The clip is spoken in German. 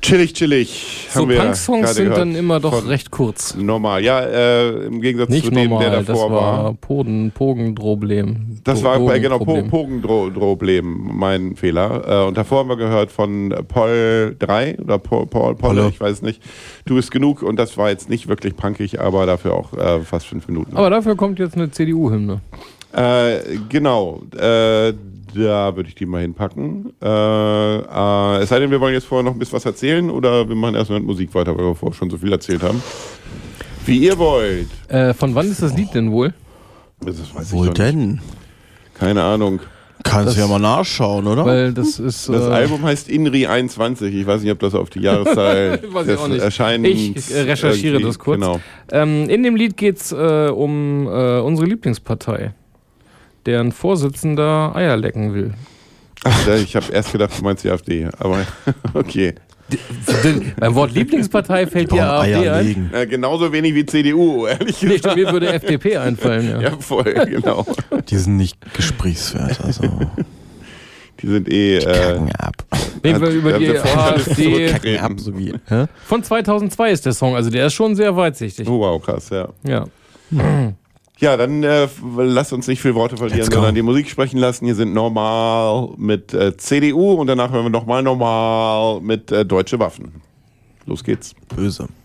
Chillig. So Punk-Songs sind dann immer doch recht kurz. Normal, ja, im Gegensatz nicht zu dem, normal, der davor war. Pogendroblem. Das war genau Pogendroblem, mein Fehler. Und davor haben wir gehört von Paul 3 oder Polle, ich weiß nicht. Du bist genug, und das war jetzt nicht wirklich punkig, aber dafür auch fast 5 Minuten. Aber dafür kommt jetzt eine CDU-Hymne. Genau, da würde ich die mal hinpacken. Es sei denn, wir wollen jetzt vorher noch ein bisschen was erzählen, oder wir machen erstmal mit Musik weiter, weil wir vorher schon so viel erzählt haben. Wie ihr wollt. Von wann ist das Lied denn wohl? Das weiß wohl ich denn? Nicht. Keine Ahnung. Kannst du ja mal nachschauen, oder? Weil das ist. Das Album heißt Inri 21. Ich weiß nicht, ob das auf die Jahreszahl des Erscheinens. Ich recherchiere das kurz. Genau. In dem Lied geht es um unsere Lieblingspartei, deren Vorsitzender Eier lecken will. Ach, ich habe erst gedacht, du meinst die AfD, aber okay. Beim Wort Lieblingspartei fällt dir AfD ein? Genauso wenig wie CDU, ehrlich gesagt. Nicht, mir würde FDP einfallen. Ja, voll, genau. Die sind nicht gesprächswert, also. Die sind kacken ab. Nehmen wir über die AfD. Kacken ab, so wie. Von 2002 ist der Song, also der ist schon sehr weitsichtig. Oh, wow, krass, ja. Ja. Ja, dann lasst uns nicht viel Worte verlieren, sondern die Musik sprechen lassen. Hier sind Normal mit CDU, und danach hören wir nochmal Normal mit Deutsche Waffen. Los geht's. Böse.